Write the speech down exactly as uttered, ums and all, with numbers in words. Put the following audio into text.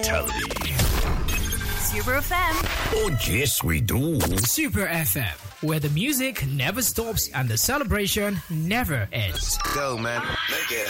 Fatality. Super F M. Oh, yes, we do. Super F M, where the music never stops and the celebration never ends. Go, man. Make it